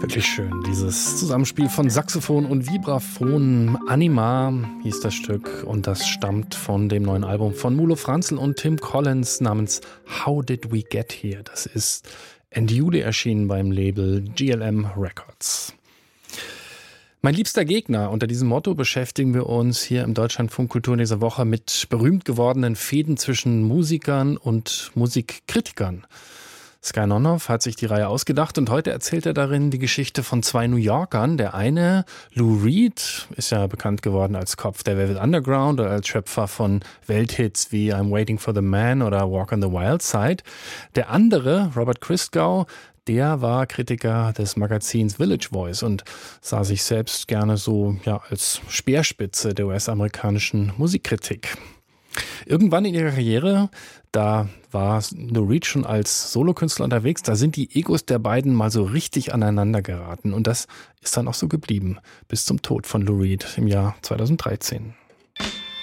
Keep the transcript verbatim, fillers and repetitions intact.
Wirklich schön, dieses Zusammenspiel von Saxophon und Vibraphon. Anima hieß das Stück und das stammt von dem neuen Album von Mulo Franzel und Tim Collins namens How Did We Get Here? Das ist Ende Juli erschienen beim Label G L M Records. Mein liebster Gegner, unter diesem Motto beschäftigen wir uns hier im Deutschlandfunk Kultur in dieser Woche mit berühmt gewordenen Fäden zwischen Musikern und Musikkritikern. Sky Nonhoff hat sich die Reihe ausgedacht und heute erzählt er darin die Geschichte von zwei New Yorkern. Der eine, Lou Reed, ist ja bekannt geworden als Kopf der Velvet Underground oder als Schöpfer von Welthits wie I'm Waiting for the Man oder Walk on the Wild Side. Der andere, Robert Christgau, der war Kritiker des Magazins Village Voice und sah sich selbst gerne so ja als Speerspitze der U S-amerikanischen Musikkritik. Irgendwann in ihrer Karriere, da war Lou Reed schon als Solokünstler unterwegs, da sind die Egos der beiden mal so richtig aneinander geraten und das ist dann auch so geblieben bis zum Tod von Lou Reed im Jahr zweitausenddreizehn.